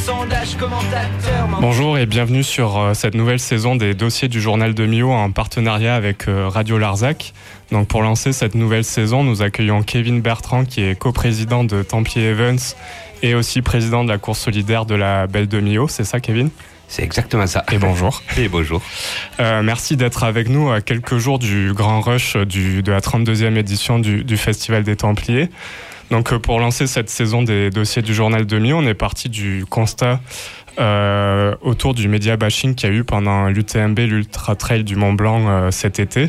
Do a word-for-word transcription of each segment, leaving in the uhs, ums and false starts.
Bonjour et bienvenue sur euh, cette nouvelle saison des dossiers du journal de Millau en partenariat avec euh, Radio Larzac. Donc pour lancer cette nouvelle saison, nous accueillons Kevin Bertrand qui est coprésident de Templier Events et aussi président de la course solidaire de la Belle de Millau. C'est ça, Kevin ? C'est exactement ça. Et bonjour. Et bonjour. Euh, merci d'être avec nous à quelques jours du grand rush du, de la trente-deuxième édition du, du Festival des Templiers. Donc pour lancer cette saison des dossiers du journal de Millau, on est parti du constat euh, autour du média bashing qu'il y a eu pendant l'U T M B, l'Ultra Trail du Mont Blanc euh, cet été,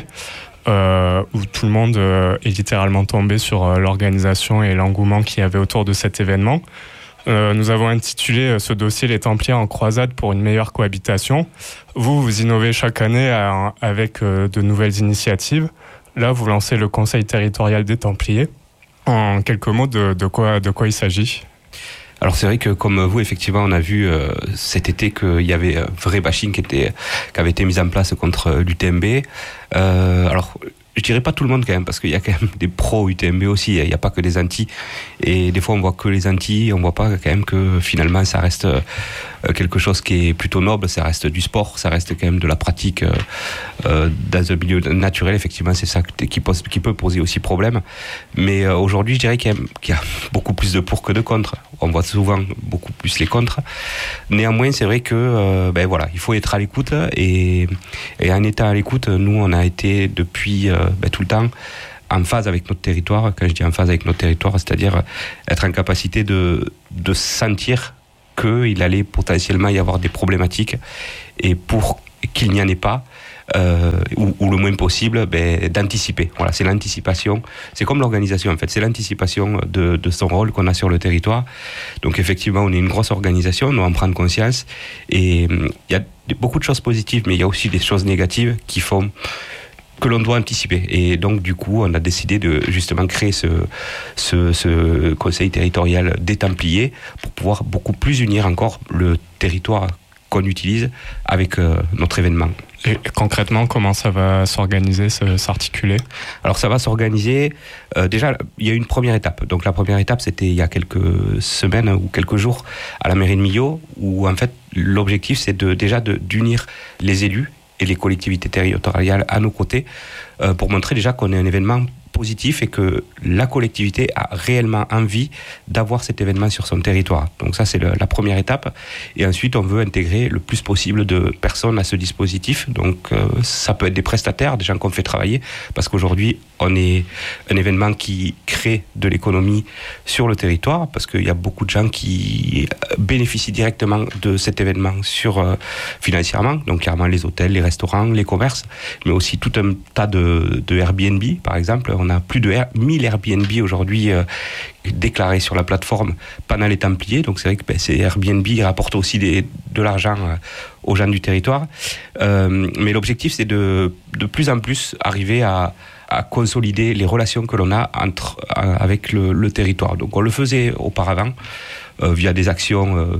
euh, où tout le monde euh, est littéralement tombé sur euh, l'organisation et l'engouement qu'il y avait autour de cet événement. Euh, nous avons intitulé ce dossier « Les Templiers en croisade pour une meilleure cohabitation ». Vous, vous innovez chaque année à, avec euh, de nouvelles initiatives. Là, vous lancez le Conseil territorial des Templiers. En quelques mots, de, de, quoi, de quoi il s'agit ? Alors c'est vrai que comme vous, effectivement, on a vu euh, cet été qu'il y avait un vrai bashing qui, était, qui avait été mis en place contre l'U T M B. Euh, alors... Je dirais pas tout le monde quand même, parce qu'il y a quand même des pros U T M B aussi, il n'y a pas que des antis. Et des fois on voit que les antis, on voit pas quand même que finalement ça reste quelque chose qui est plutôt noble, ça reste du sport, ça reste quand même de la pratique euh, dans un milieu naturel. Effectivement, c'est ça qui, pose, qui peut poser aussi problème. Mais euh, aujourd'hui, je dirais qu'il y, a, qu'il y a beaucoup plus de pour que de contre. On voit souvent beaucoup plus les contre. Néanmoins, c'est vrai que euh, ben voilà, il faut être à l'écoute. Et, et en étant à l'écoute, nous, on a été depuis euh, ben, tout le temps en phase avec notre territoire. Quand je dis en phase avec notre territoire, c'est-à-dire être en capacité de, de sentir qu'il allait potentiellement y avoir des problématiques, et pour qu'il n'y en ait pas, euh, ou, ou le moins possible, ben, d'anticiper. Voilà, c'est l'anticipation. C'est comme l'organisation, en fait. C'est l'anticipation de, de son rôle qu'on a sur le territoire. Donc, effectivement, on est une grosse organisation, on doit en prendre conscience. Et il y a beaucoup de choses positives, mais il y a aussi des choses négatives qui font que l'on doit anticiper. Et donc, du coup, on a décidé de justement créer ce, ce, ce conseil territorial des Templiers pour pouvoir beaucoup plus unir encore le territoire qu'on utilise avec euh, notre événement. Et concrètement, comment ça va s'organiser, s'articuler ? Alors, ça va s'organiser. Euh, déjà, il y a une première étape. Donc, la première étape, c'était il y a quelques semaines ou quelques jours à la mairie de Millau, où en fait, l'objectif, c'est de, déjà de, d'unir les élus et les collectivités territoriales à nos côtés euh, pour montrer déjà qu'on est un événement positif et que la collectivité a réellement envie d'avoir cet événement sur son territoire. Donc ça, c'est le, la première étape. Et ensuite, on veut intégrer le plus possible de personnes à ce dispositif. Donc euh, ça peut être des prestataires, des gens qu'on fait travailler, parce qu'aujourd'hui, on est un événement qui crée de l'économie sur le territoire, parce qu'il y a beaucoup de gens qui bénéficient directement de cet événement sur, euh, financièrement, donc clairement les hôtels, les restaurants, les commerces, mais aussi tout un tas de, de Airbnb, par exemple. On a plus de mille Airbnb aujourd'hui euh, déclarés sur la plateforme pendant les Templiers. Donc c'est vrai que ben, ces Airbnb rapportent aussi des, de l'argent euh, aux gens du territoire. Euh, mais l'objectif, c'est de, de plus en plus arriver à, à consolider les relations que l'on a entre, euh, avec le, le territoire. Donc on le faisait auparavant euh, via des actions euh,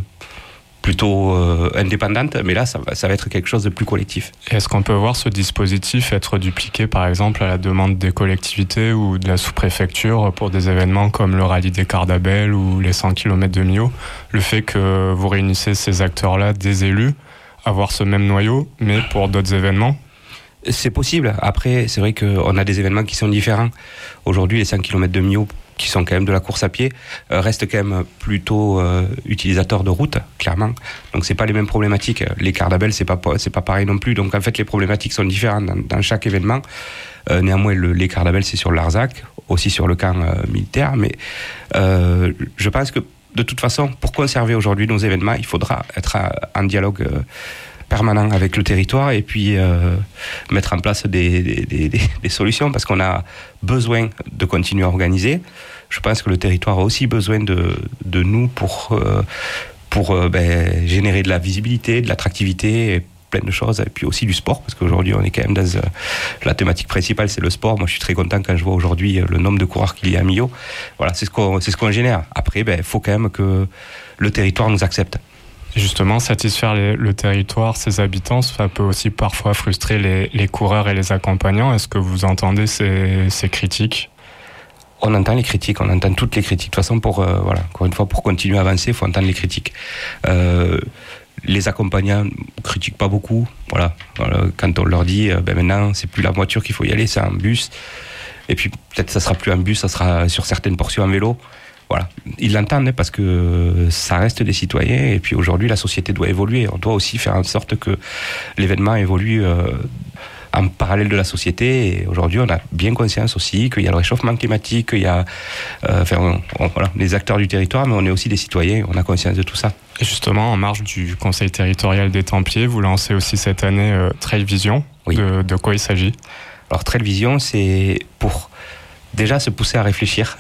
plutôt euh, indépendante, mais là, ça va, ça va être quelque chose de plus collectif. Et est-ce qu'on peut voir ce dispositif être dupliqué, par exemple, à la demande des collectivités ou de la sous-préfecture pour des événements comme le rallye des Cardabelles ou les cent kilomètres de Millau ? Le fait que vous réunissez ces acteurs-là, des élus, avoir ce même noyau, mais pour d'autres événements ? C'est possible. Après, c'est vrai qu'on a des événements qui sont différents. Aujourd'hui, les cent kilomètres de Millau, qui sont quand même de la course à pied, euh, restent quand même plutôt euh, utilisateurs de route, clairement. Donc c'est pas les mêmes problématiques. Les Cardabelles, c'est pas c'est pas pareil non plus. Donc en fait, les problématiques sont différentes dans, dans chaque événement. Euh, néanmoins, le, les Cardabelles, c'est sur le Larzac, aussi sur le camp euh, militaire. Mais euh, je pense que de toute façon, pour conserver aujourd'hui nos événements, il faudra être en dialogue euh, permanent avec le territoire et puis euh, mettre en place des, des, des, des solutions, parce qu'on a besoin de continuer à organiser. Je pense que le territoire a aussi besoin de, de nous pour, euh, pour euh, ben, générer de la visibilité, de l'attractivité, et plein de choses, et puis aussi du sport, parce qu'aujourd'hui on est quand même dans euh, la thématique principale, c'est le sport. Moi je suis très content quand je vois aujourd'hui le nombre de coureurs qu'il y a à Millau. Voilà, c'est ce qu'on, c'est ce qu'on génère. Après, il ben, faut quand même que le territoire nous accepte. Justement, satisfaire les, le territoire, ses habitants, ça peut aussi parfois frustrer les, les coureurs et les accompagnants. Est-ce que vous entendez ces, ces critiques ? on entend les critiques, on entend toutes les critiques. De toute façon, pour, euh, voilà, encore une fois, pour continuer à avancer, il faut entendre les critiques. Euh, les accompagnants ne critiquent pas beaucoup. Voilà. Voilà. Quand on leur dit, euh, ben maintenant, c'est plus la voiture qu'il faut y aller, c'est un bus. Et puis, peut-être ça sera plus un bus, ça sera sur certaines portions en vélo. Voilà. Ils l'entendent parce que ça reste des citoyens. Et puis aujourd'hui, la société doit évoluer. On doit aussi faire en sorte que l'événement évolue euh, en parallèle de la société. Et aujourd'hui, on a bien conscience aussi qu'il y a le réchauffement climatique, qu'il y a euh, enfin, on, on, voilà, les acteurs du territoire, mais on est aussi des citoyens. On a conscience de tout ça. Et justement, en marge du Conseil territorial des Templiers, vous lancez aussi cette année euh, Trail Vision. Oui. De, de quoi il s'agit ? Alors, Trail Vision, c'est pour déjà se pousser à réfléchir.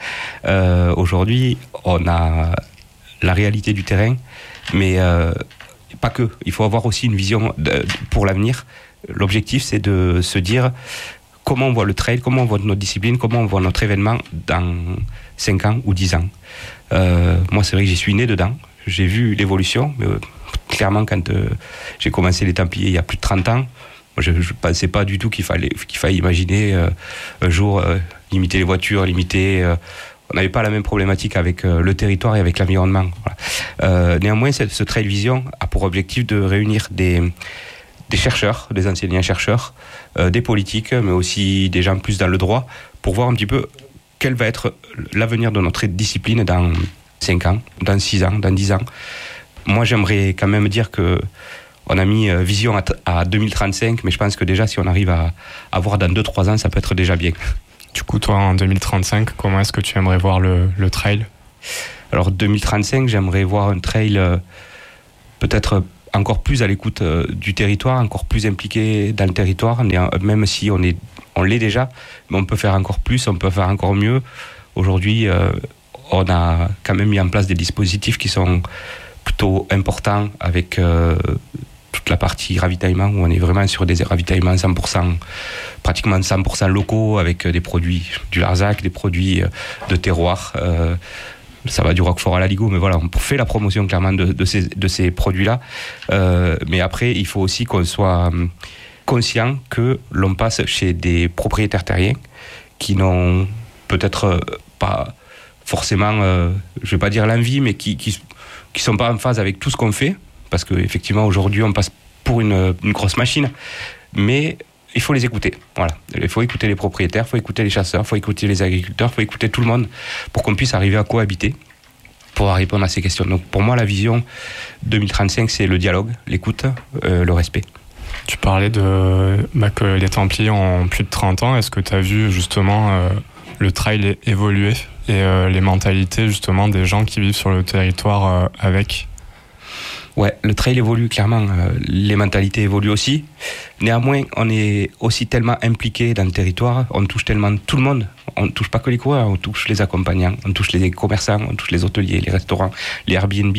euh, aujourd'hui, on a la réalité du terrain, mais euh, pas que. Il faut avoir aussi une vision de, pour l'avenir. L'objectif, c'est de se dire comment on voit le trail, comment on voit notre discipline, comment on voit notre événement dans cinq ans ou dix ans. Euh, moi, c'est vrai que j'y suis né dedans. J'ai vu l'évolution. Mais, euh, clairement, quand euh, j'ai commencé les Templiers il y a plus de trente ans, je ne pensais pas du tout qu'il fallait, qu'il fallait imaginer euh, un jour euh, limiter les voitures, limiter... Euh, on n'avait pas la même problématique avec euh, le territoire et avec l'environnement. Voilà. Euh, néanmoins, ce, ce Trail Vision a pour objectif de réunir des, des chercheurs, des enseignants-chercheurs, euh, des politiques, mais aussi des gens plus dans le droit, pour voir un petit peu quel va être l'avenir de notre discipline dans cinq ans, dans six ans, dans dix ans. Moi, j'aimerais quand même dire que on a mis vision à deux mille trente-cinq, mais je pense que déjà, si on arrive à, à voir dans deux trois ans, ça peut être déjà bien. Du coup, toi, en deux mille trente-cinq, comment est-ce que tu aimerais voir le, le trail ? Alors, deux mille trente-cinq, j'aimerais voir un trail euh, peut-être encore plus à l'écoute euh, du territoire, encore plus impliqué dans le territoire, même si on, est, on l'est déjà, mais on peut faire encore plus, on peut faire encore mieux. Aujourd'hui, euh, on a quand même mis en place des dispositifs qui sont plutôt importants avec... Euh, toute la partie ravitaillement, où on est vraiment sur des ravitaillements cent pour cent, pratiquement cent pour cent locaux, avec des produits du Larzac, des produits de terroir. Euh, ça va du Roquefort à l'Aligot, mais voilà, on fait la promotion clairement de, de, ces, de ces produits-là. Euh, mais après, il faut aussi qu'on soit conscient que l'on passe chez des propriétaires terriens qui n'ont peut-être pas forcément, euh, je ne vais pas dire l'envie, mais qui qui, qui sont pas en phase avec tout ce qu'on fait. Parce qu'effectivement, aujourd'hui, on passe pour une, une grosse machine. Mais il faut les écouter. Voilà. Il faut écouter les propriétaires, il faut écouter les chasseurs, il faut écouter les agriculteurs, il faut écouter tout le monde pour qu'on puisse arriver à cohabiter, pour répondre à ces questions. Donc pour moi, la vision deux mille trente-cinq, c'est le dialogue, l'écoute, euh, le respect. Tu parlais de bah, que les Templiers ont plus de trente ans. Est-ce que tu as vu justement euh, le trail évoluer et euh, les mentalités justement des gens qui vivent sur le territoire euh, avec ? Ouais, le trail évolue clairement, euh, les mentalités évoluent aussi. Néanmoins, on est aussi tellement impliqué dans le territoire, on touche tellement tout le monde. On ne touche pas que les coureurs, on touche les accompagnants, on touche les commerçants, on touche les hôteliers, les restaurants, les Airbnb,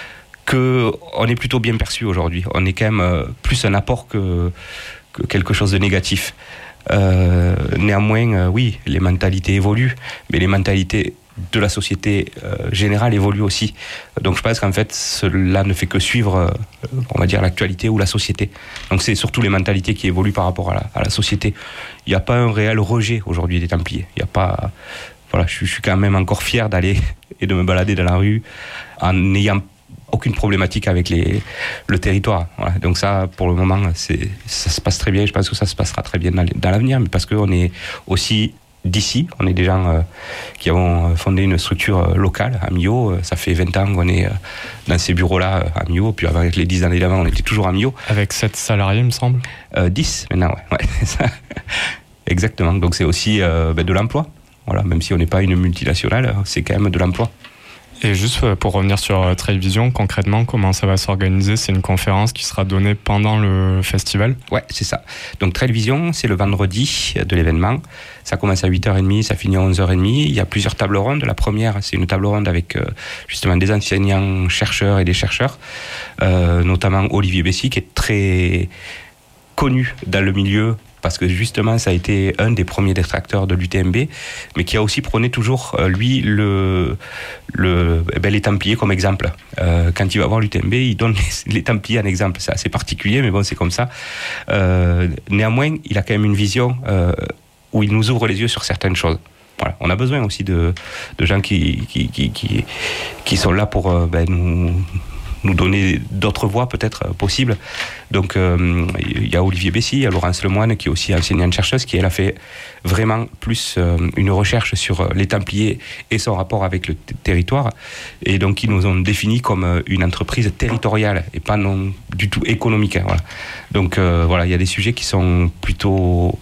qu'on est plutôt bien perçu aujourd'hui. On est quand même euh, plus un apport que, que quelque chose de négatif. Euh, néanmoins, euh, oui, les mentalités évoluent, mais les mentalités de la société euh, générale évolue aussi. Donc je pense qu'en fait, cela ne fait que suivre, euh, on va dire, l'actualité ou la société. Donc c'est surtout les mentalités qui évoluent par rapport à la, à la société. Il n'y a pas un réel rejet aujourd'hui des Templiers. Il y a pas, voilà, je, je suis quand même encore fier d'aller et de me balader dans la rue en n'ayant aucune problématique avec les, le territoire. Voilà. Donc ça, pour le moment, c'est, ça se passe très bien. Je pense que ça se passera très bien dans, dans l'avenir, mais parce qu'on est aussi d'ici, on est des gens euh, qui avons fondé une structure euh, locale à Millau. Ça fait vingt ans qu'on est euh, dans ces bureaux-là euh, à Millau, puis avec les dix années d'avant, on était toujours à Millau. Avec sept salariés, il me semble euh, dix maintenant, ouais. ouais c'est ça. Exactement, donc c'est aussi euh, ben, de l'emploi. Voilà, même si on n'est pas une multinationale, c'est quand même de l'emploi. Et juste pour revenir sur Trail Vision, concrètement, comment ça va s'organiser ? C'est une conférence qui sera donnée pendant le festival ? Ouais, c'est ça. Donc Trail Vision, c'est le vendredi de l'événement. Ça commence à huit heures trente, ça finit à onze heures trente. Il y a plusieurs tables rondes. La première, c'est une table ronde avec euh, justement des enseignants, chercheurs et des chercheurs, euh, notamment Olivier Bessy, qui est très connu dans le milieu, parce que justement, ça a été un des premiers détracteurs de l'U T M B, mais qui a aussi prôné toujours, euh, lui, le, le, eh ben, les Templiers comme exemple. Euh, quand il va voir l'U T M B, il donne les, les Templiers en exemple. C'est assez particulier, mais bon, c'est comme ça. Euh, néanmoins, il a quand même une vision euh, où il nous ouvre les yeux sur certaines choses. Voilà. On a besoin aussi de, de gens qui, qui, qui, qui, qui sont là pour euh, ben, nous, nous donner d'autres voies peut-être euh, possibles. Donc euh, il y a Olivier Bessy, il y a Laurence Lemoine qui est aussi enseignante-chercheuse, qui elle a fait vraiment plus euh, une recherche sur les Templiers et son rapport avec le t- territoire. Et donc ils nous ont défini comme une entreprise territoriale et pas non du tout économique. Hein, voilà. Donc euh, voilà, il y a des sujets qui sont plutôt,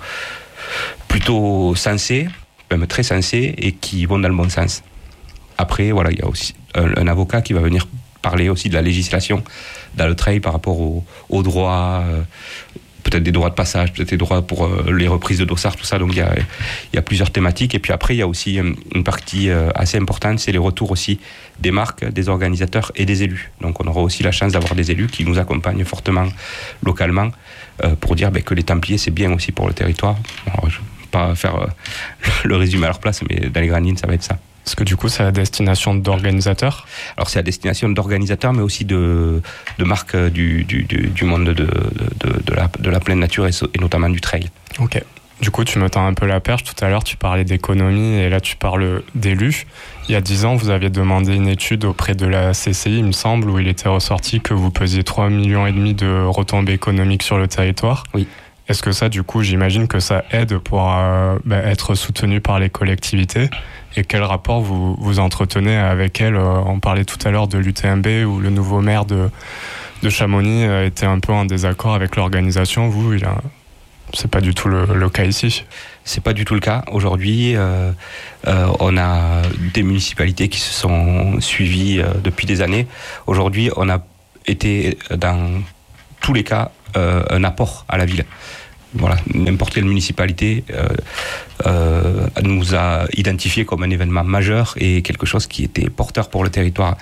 plutôt sensés, même très sensés, et qui vont dans le bon sens. Après, voilà, il y a aussi un, un avocat qui va venir parler aussi de la législation dans le trail par rapport aux au droits, euh, peut-être des droits de passage, peut-être des droits pour euh, les reprises de dossards, tout ça. Donc il y a, il y a plusieurs thématiques. Et puis après, il y a aussi une partie euh, assez importante, c'est les retours aussi des marques, des organisateurs et des élus. Donc on aura aussi la chance d'avoir des élus qui nous accompagnent fortement localement euh, pour dire ben, que les Templiers, c'est bien aussi pour le territoire. Alors, je ne vais pas faire euh, le résumé à leur place, mais dans les grandes lignes, ça va être ça. Parce que du coup, c'est à destination d'organisateurs. Alors c'est à destination d'organisateurs, mais aussi de, de marques du, du, du monde de, de, de, la, de la pleine nature et, et notamment du trail. Ok. Du coup, tu me tends un peu la perche. Tout à l'heure, tu parlais d'économie et là, tu parles d'élus. Il y a dix ans, vous aviez demandé une étude auprès de la C C I, il me semble, où il était ressorti que vous pesiez trois virgule cinq millions de retombées économiques sur le territoire. Oui. Est-ce que ça, du coup, j'imagine que ça aide pour euh, bah, être soutenu par les collectivités? Et quel rapport vous, vous entretenez avec elles? On parlait tout à l'heure de l'U T M B où le nouveau maire de, de Chamonix était un peu en désaccord avec l'organisation. Vous, il a... c'est pas du tout le, le cas ici. C'est pas du tout le cas. Aujourd'hui, euh, euh, on a des municipalités qui se sont suivies euh, depuis des années. Aujourd'hui, on a été dans tous les cas euh, un apport à la ville. Voilà, n'importe quelle municipalité euh, euh, nous a identifié comme un événement majeur et quelque chose qui était porteur pour le territoire.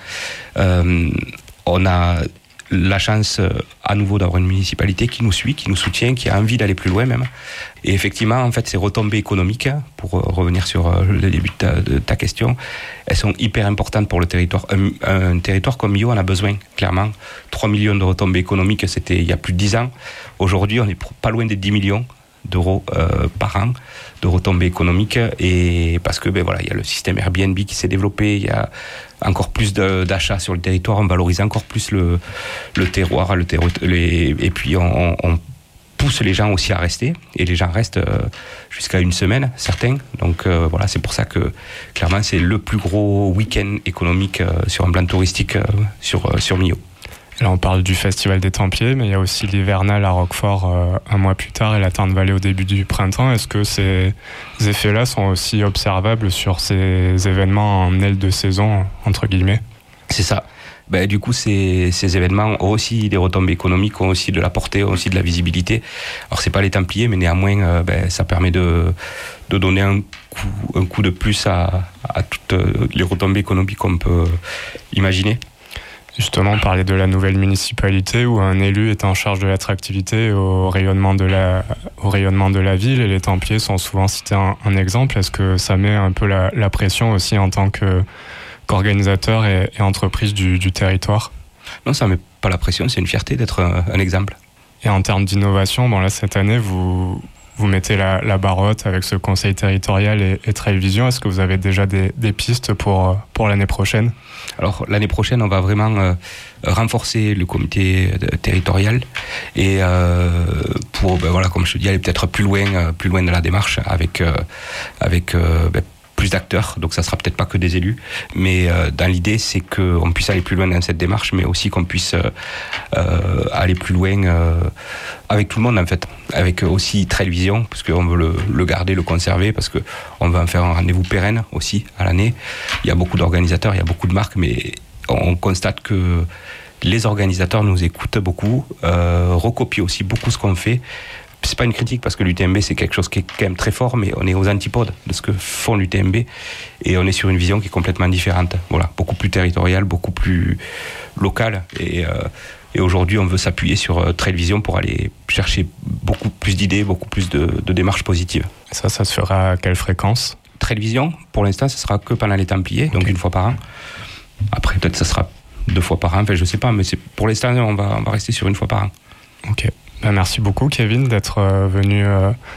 Euh, on a la chance à nouveau d'avoir une municipalité qui nous suit, qui nous soutient, qui a envie d'aller plus loin même. Et effectivement, en fait, ces retombées économiques, pour revenir sur le début de ta, de ta question, elles sont hyper importantes pour le territoire. Un, un territoire comme Millau en a besoin, clairement. trois millions de retombées économiques, c'était il y a plus de dix ans. Aujourd'hui, on est pas loin des dix millions d'euros euh, par an de retombées économiques, et parce que ben voilà, il y a le système Airbnb qui s'est développé, il y a encore plus de, d'achats sur le territoire, on valorise encore plus le, le terroir, le terroir les, et puis on, on pousse les gens aussi à rester, et les gens restent euh, jusqu'à une semaine, certains. Donc euh, voilà, c'est pour ça que clairement c'est le plus gros week-end économique euh, sur un plan touristique euh, sur, euh, sur Millau. Là, on parle du Festival des Templiers, mais il y a aussi l'hivernal à Roquefort euh, un mois plus tard et la Tarn-Vallée au début du printemps. Est-ce que ces effets-là sont aussi observables sur ces événements en aile de saison, entre guillemets? C'est ça. Ben, du coup, ces, ces événements ont aussi des retombées économiques, ont aussi de la portée, ont aussi de la visibilité. Alors, c'est pas les Templiers, mais néanmoins, euh, ben, ça permet de, de donner un coup, un coup de plus à, à toutes les retombées économiques qu'on peut imaginer. Justement, on parlait de la nouvelle municipalité où un élu est en charge de l'attractivité au rayonnement de la, au rayonnement de la ville, et les Templiers sont souvent cités en, en exemple. Est-ce que ça met un peu la, la pression aussi en tant que, qu'organisateur et, et entreprise du, du territoire? Non, ça ne met pas la pression, c'est une fierté d'être un, un exemple. Et en termes d'innovation, bon là, cette année, vous, vous mettez la, la barre haute avec ce conseil territorial et, et Trail Vision. Est-ce que vous avez déjà des, des pistes pour, pour l'année prochaine? Alors l'année prochaine, on va vraiment euh, renforcer le comité euh, territorial et euh, pour, ben, voilà, comme je te dis, aller peut-être plus loin, euh, plus loin de la démarche avec, euh, avec euh, ben, plus d'acteurs. Donc ça sera peut-être pas que des élus, mais euh, dans l'idée, c'est qu'on puisse aller plus loin dans cette démarche, mais aussi qu'on puisse euh, euh, aller plus loin euh, avec tout le monde en fait, avec aussi Trail Vision, parce qu'on veut le, le garder, le conserver, parce qu'on veut en faire un rendez-vous pérenne aussi à l'année. Il y a beaucoup d'organisateurs, il y a beaucoup de marques, mais on constate que les organisateurs nous écoutent beaucoup, euh, recopient aussi beaucoup ce qu'on fait. C'est pas une critique parce que l'U T M B c'est quelque chose qui est quand même très fort, mais on est aux antipodes de ce que font l'U T M B et on est sur une vision qui est complètement différente. Voilà, beaucoup plus territoriale, beaucoup plus locale, et, euh, et aujourd'hui on veut s'appuyer sur euh, Trail Vision pour aller chercher beaucoup plus d'idées, beaucoup plus de, de démarches positives. Et ça, ça se fera à quelle fréquence? Trail Vision, pour l'instant, ce sera que pendant les Templiers, okay. Donc une fois par an. Après peut-être ça sera deux fois par an, enfin je sais pas, mais c'est, pour l'instant on va, on va rester sur une fois par an. Ok. Ben, merci beaucoup Kevin d'être euh, venu euh,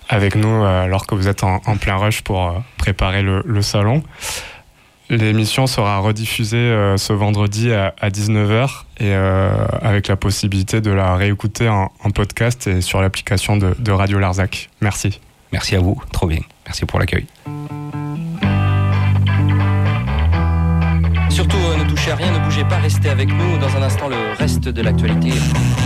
avec nous alors que vous êtes en, en plein rush pour préparer le, le salon. L'émission sera rediffusée euh, ce vendredi à, à dix-neuf heures et euh, avec la possibilité de la réécouter en, en podcast et sur l'application de, de Radio Larzac. Merci. Merci à vous, trop bien. Merci pour l'accueil. Surtout, euh, ne touchez à rien, ne bougez pas, restez avec nous. Dans un instant, le reste de l'actualité.